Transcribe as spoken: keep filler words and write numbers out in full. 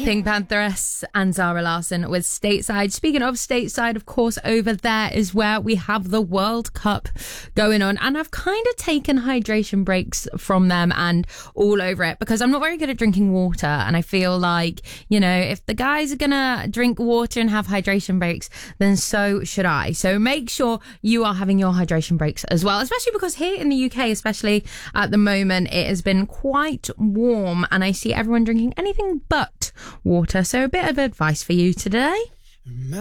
Pink Pantheress and Zara Larsson with Stateside. Speaking of Stateside, of course, over there is where we have the World Cup going on. And I've kind of taken hydration breaks from them and all over it because I'm not very good at drinking water. And I feel like, you know, if the guys are going to drink water and have hydration breaks, then so should I. So make sure you are having your hydration breaks as well, especially because here in the U K, especially at the moment, it has been quite warm and I see everyone drinking anything but water. So a bit of advice for you today.